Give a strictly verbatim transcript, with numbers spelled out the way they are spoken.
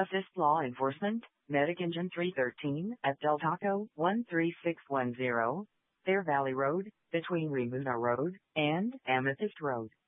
Assist law enforcement, Medic Engine three thirteen at Del Taco one three six one zero, Fair Valley Road, between Remuda Road and Amethyst Road.